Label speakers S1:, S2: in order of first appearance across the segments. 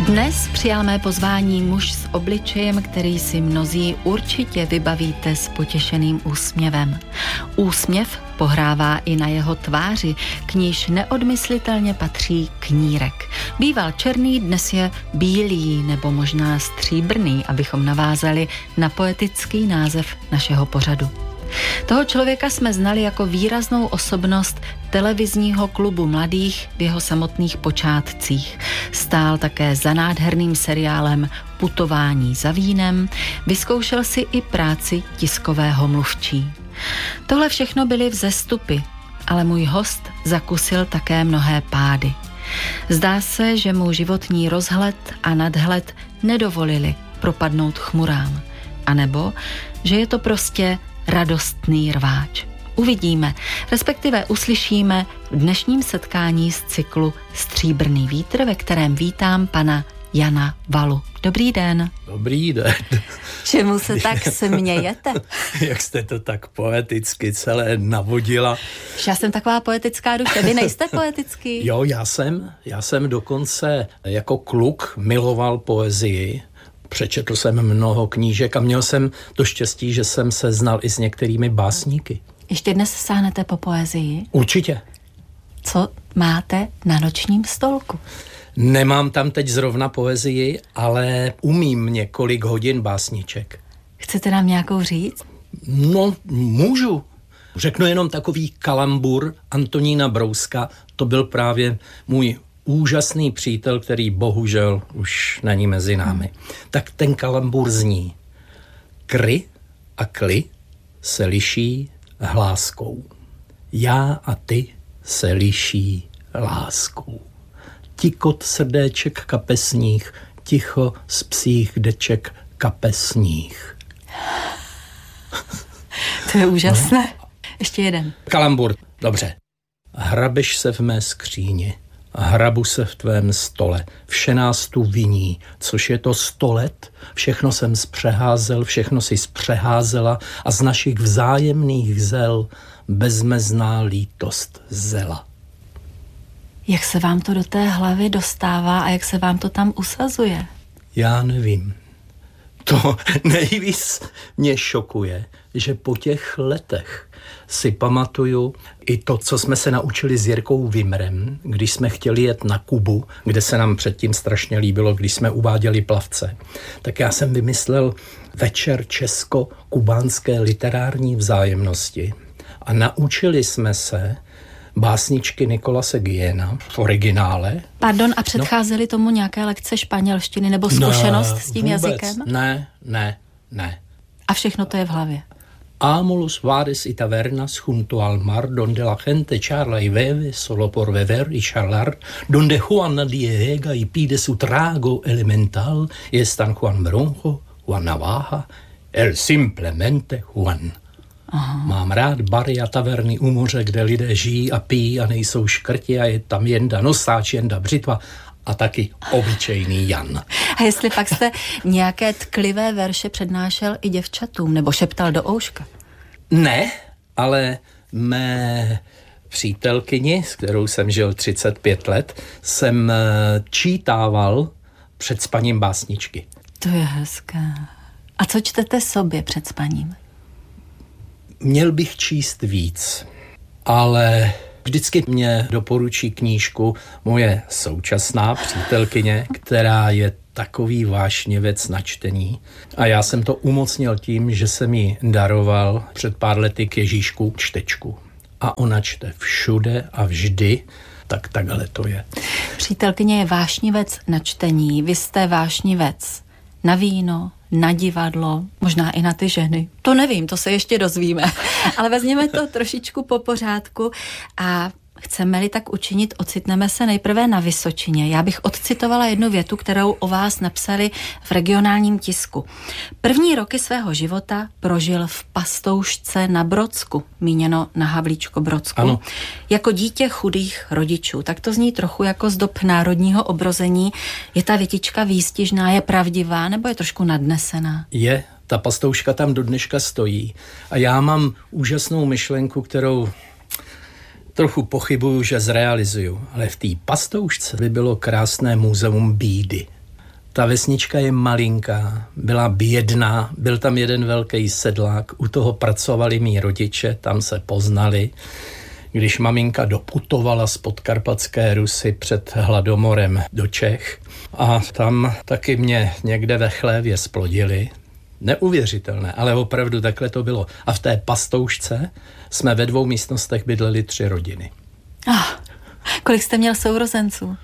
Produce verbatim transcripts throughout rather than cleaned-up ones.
S1: Dnes přijal mé pozvání muž s obličejem, který si mnozí určitě vybavíte s potěšeným úsměvem. Úsměv pohrává i na jeho tváři, k níž neodmyslitelně patří knírek. Býval černý, dnes je bílý nebo možná stříbrný, abychom navázali na poetický název našeho pořadu. Toho člověka jsme znali jako výraznou osobnost televizního klubu mladých v jeho samotných počátcích. Stál také za nádherným seriálem Putování za vínem, vyzkoušel si i práci tiskového mluvčí. Tohle všechno byly vzestupy, ale můj host zakusil také mnohé pády. Zdá se, že mu životní rozhled a nadhled nedovolili propadnout chmurám, anebo že je to prostě radostný rváč. Uvidíme, respektive uslyšíme v dnešním setkání z cyklu Stříbrný vítr, ve kterém vítám pana Jana Valu. Dobrý den.
S2: Dobrý den.
S1: Čemu se tak smějete?
S2: Jak jste to tak poeticky celé navodila.
S1: Já jsem taková poetická duše. Vy nejste poetický?
S2: Jo, já jsem. Já jsem dokonce jako kluk miloval poezii. Přečetl jsem mnoho knížek a měl jsem to štěstí, že jsem se znal i s některými básníky.
S1: Ještě dnes sáhnete po poezii?
S2: Určitě.
S1: Co máte na nočním stolku?
S2: Nemám tam teď zrovna poezii, ale umím několik hodin básniček.
S1: Chcete nám nějakou říct?
S2: No, můžu. Řeknu jenom takový kalambur Antonína Brouska. To byl právě můj úžasný přítel, který bohužel už není mezi námi. Hmm. Tak ten kalambur zní: Kry a kli se liší hláskou. Já a ty se liší láskou. Tikot srdéček kapesních, ticho z psích deček kapesních.
S1: To je úžasné. No. Ještě jeden.
S2: Kalambur, dobře. Hrabeš se v mé skříni, hrabu se v tvém stole, vše nás tu viní, což je to sto let, všechno jsem zpřeházel, všechno si zpřeházela a z našich vzájemných zel bezmezná lítost zela.
S1: Jak se vám to do té hlavy dostává a jak se vám to tam usazuje?
S2: Já nevím. To nejvíc mě šokuje, že po těch letech si pamatuju i to, co jsme se naučili s Jirkou Vimrem, když jsme chtěli jet na Kubu, kde se nám předtím strašně líbilo, když jsme uváděli plavce. Tak já jsem vymyslel večer česko-kubánské literární vzájemnosti a naučili jsme se básničky Nikolase Guilléna v originále.
S1: Pardon, a předcházely no. tomu nějaké lekce španělštiny nebo zkušenost
S2: ne,
S1: s tím
S2: vůbec.
S1: jazykem?
S2: Ne, ne, ne.
S1: A všechno to je v hlavě?
S2: Ámolus bares y tavernas junto al mar donde la gente charla y bebe solo por beber y charlar, donde Juan nadie llega y pide su trago elemental y están Juan Bronco, Juan Navaja, el simplemente Juan. Aha. Mám rád bary a taverny u moře, kde lidé žijí a pijí a nejsou škrti a je tam jenda nosáč, jenda břitva a taky obyčejný Jan.
S1: A jestli pak jste nějaké tklivé verše přednášel i děvčatům nebo šeptal do ouška?
S2: Ne, ale mé přítelkyni, s kterou jsem žil třicet pět let, jsem čítával před spaním básničky.
S1: To je hezké. A co čtete sobě před spaním?
S2: Měl bych číst víc, ale vždycky mě doporučí knížku moje současná přítelkyně, která je takový vášnivec na čtení. A já jsem to umocnil tím, že jsem jí daroval před pár lety k Ježíšku čtečku. A ona čte všude a vždy, tak takhle to je.
S1: Přítelkyně je vášnivec na čtení, vy jste vášnivec na víno, na divadlo, možná i na ty ženy. To nevím, to se ještě dozvíme. Ale vezměme to trošičku po pořádku a chceme-li tak učinit, ocitneme se nejprve na Vysočině. Já bych odcitovala jednu větu, kterou o vás napsali v regionálním tisku. První roky svého života prožil v Pastoušce na Brodsku, míněno na Havlíčko-Brodsku, ano. Jako dítě chudých rodičů. Tak to zní trochu jako z dob národního obrození. Je ta větička výstižná, je pravdivá nebo je trošku nadnesená?
S2: Je, ta Pastouška tam do dneška stojí. A já mám úžasnou myšlenku, kterou trochu pochybuju, že zrealizuju, ale v té Pastoušce by bylo krásné muzeum bídy. Ta vesnička je malinká, byla bědná, byl tam jeden velký sedlák, u toho pracovali mý rodiče, tam se poznali. Když maminka doputovala z Podkarpatské Rusy před hladomorem do Čech a tam taky mě někde ve chlévě splodili. Neuvěřitelné, ale opravdu takhle to bylo. A v té pastoušce jsme ve dvou místnostech bydleli tři rodiny.
S1: Ah, kolik jste měl sourozenců?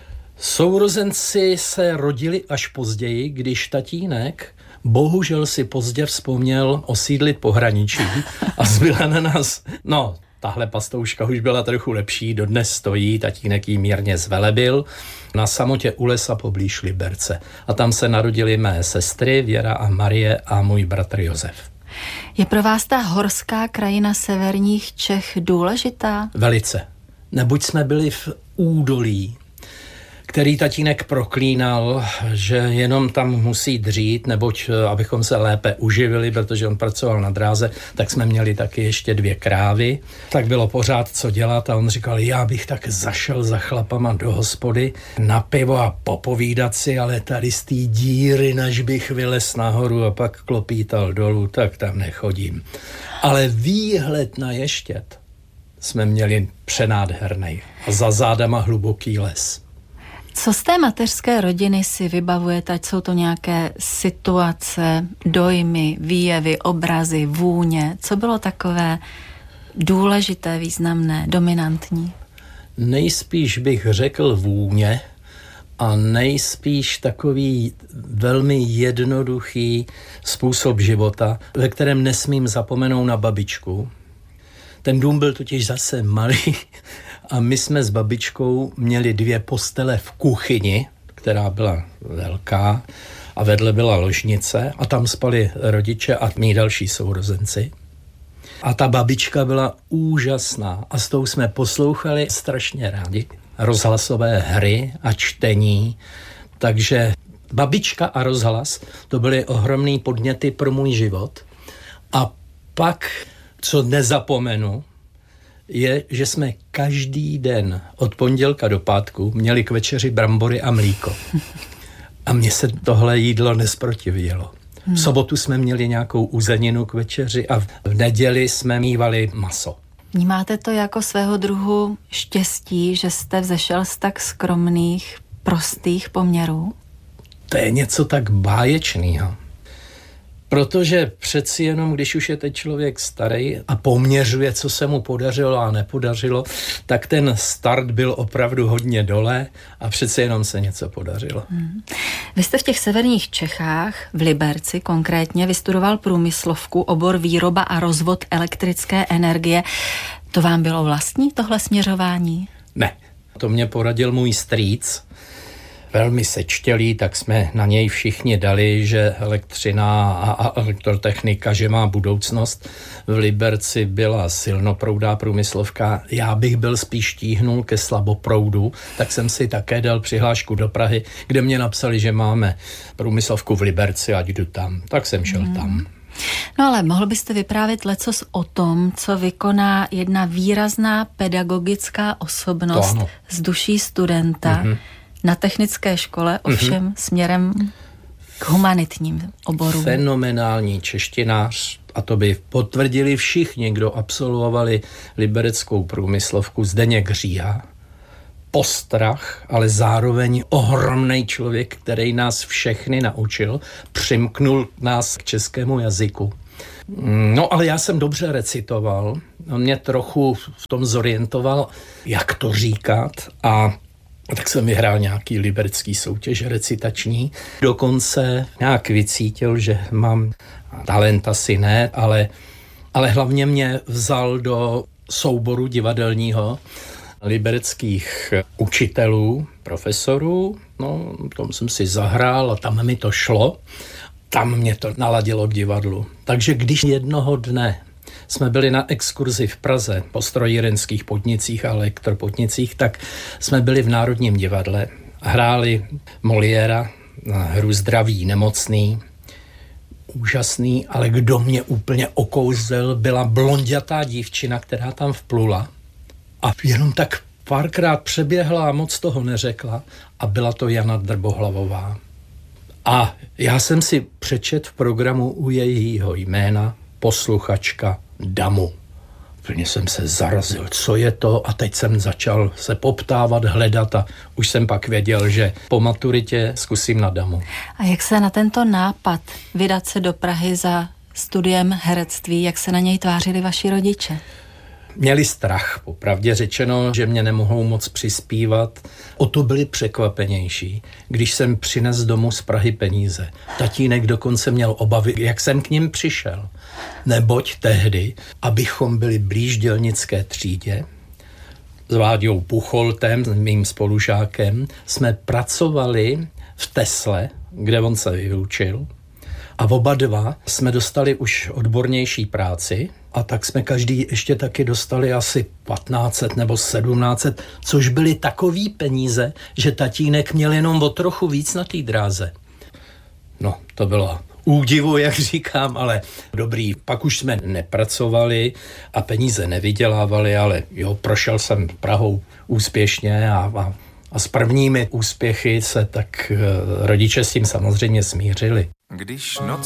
S2: Sourozenci se rodili až později, když tatínek bohužel si pozdě vzpomněl osídlit pohraničí a zbyla na nás, no, tahle pastouška už byla trochu lepší, dodnes stojí, tatínek jí mírně zvelebil, na samotě u lesa poblíž Liberce. A tam se narodily mé sestry Věra a Marie a můj bratr Josef.
S1: Je pro vás ta horská krajina severních Čech důležitá?
S2: Velice. Neboť jsme byli v údolí, který tatínek proklínal, že jenom tam musí dřít, neboť abychom se lépe uživili, protože on pracoval na dráze, tak jsme měli taky ještě dvě krávy. Tak bylo pořád co dělat a on říkal, já bych tak zašel za chlapama do hospody na pivo a popovídat si, ale tady z té díry, než bych vylez nahoru a pak klopítal dolů, tak tam nechodím. Ale výhled na Ještěd jsme měli přenádhernej a za zádama hluboký les.
S1: Co z té mateřské rodiny si vybavujete, ať jsou to nějaké situace, dojmy, výjevy, obrazy, vůně? Co bylo takové důležité, významné, dominantní?
S2: Nejspíš bych řekl vůně a nejspíš takový velmi jednoduchý způsob života, ve kterém nesmím zapomenout na babičku. Ten dům byl totiž zase malý a my jsme s babičkou měli dvě postele v kuchyni, která byla velká a vedle byla ložnice a tam spali rodiče a mý další sourozenci. A ta babička byla úžasná a s tou jsme poslouchali strašně rádi rozhlasové hry a čtení, takže babička a rozhlas to byly ohromný podněty pro můj život. A pak, co nezapomenu, je, že jsme každý den od pondělka do pátku měli k večeři brambory a mlíko. A mně se tohle jídlo nesprotivělo. V sobotu jsme měli nějakou uzeninu k večeři a v neděli jsme mívali maso.
S1: Vnímáte to jako svého druhu štěstí, že jste vzešel z tak skromných, prostých poměrů?
S2: To je něco tak báječného. Protože přeci jenom, když už je teď člověk starý a poměřuje, co se mu podařilo a nepodařilo, tak ten start byl opravdu hodně dole a přeci jenom se něco podařilo.
S1: Hmm. Vy jste v těch severních Čechách, v Liberci konkrétně, vystudoval průmyslovku, obor výroba a rozvod elektrické energie. To vám bylo vlastní, tohle směřování?
S2: Ne, to mě poradil můj strýc, velmi sečtělý, tak jsme na něj všichni dali, že elektřina a elektrotechnika, že má budoucnost. V Liberci byla silnoproudá průmyslovka, já bych byl spíš tíhnul ke slaboproudu, tak jsem si také dal přihlášku do Prahy, kde mě napsali, že máme průmyslovku v Liberci, ať jdu tam. Tak jsem šel hmm. tam.
S1: No ale mohl byste vyprávět lecos o tom, co vykoná jedna výrazná pedagogická osobnost z duší studenta, mm-hmm. na technické škole, ovšem mm-hmm. směrem k humanitním oborům.
S2: Fenomenální češtinář, a to by potvrdili všichni, kdo absolvovali libereckou průmyslovku, Zdeněk Říha. Postrach, ale zároveň ohromný člověk, který nás všechny naučil, přimknul nás k českému jazyku. No, ale já jsem dobře recitoval, on mě trochu v tom zorientoval, jak to říkat, a tak jsem vyhrál nějaký liberecký soutěž recitační. Dokonce nějak vycítil, že mám talent, asi ne, ale, ale hlavně mě vzal do souboru divadelního libereckých učitelů, profesorů. No, tom jsem si zahrál a tam mi to šlo. Tam mě to naladilo k divadlu. Takže když jednoho dne jsme byli na exkurzi v Praze po strojírenských podnicích a elektropodnicích, tak jsme byli v Národním divadle. Hráli Moliéra na hru Zdraví nemocný. Úžasný, ale kdo mě úplně okouzel, byla blondětá dívčina, která tam vplula a jenom tak párkrát přeběhla a moc toho neřekla a byla to Jana Drbohlavová. A já jsem si přečet v programu u jejího jména posluchačka Damu. Plně jsem se zarazil, co je to, a teď jsem začal se poptávat, hledat a už jsem pak věděl, že po maturitě zkusím na Damu.
S1: A jak se na tento nápad vydat se do Prahy za studiem herectví, jak se na něj tvářili vaši rodiče?
S2: Měli strach, popravdě řečeno, že mě nemohou moc přispívat. O to byli překvapenější, když jsem přines domů z Prahy peníze. Tatínek dokonce měl obavy, jak jsem k ním přišel. Neboť tehdy, abychom byli blíž dělnické třídě, s Váďou Pucholtem, mým spolužákem, jsme pracovali v Tesle, kde on se vyučil. A oba dva jsme dostali už odbornější práci a tak jsme každý ještě taky dostali asi patnáct set nebo sedmnáct set, což byly takový peníze, že tatínek měl jenom o trochu víc na té dráze. No, to bylo údivu, jak říkám, ale dobrý. Pak už jsme nepracovali a peníze nevydělávali, ale jo, prošel jsem Prahou úspěšně a, a, a s prvními úspěchy se tak rodiče s tím samozřejmě smířili.
S3: Když noc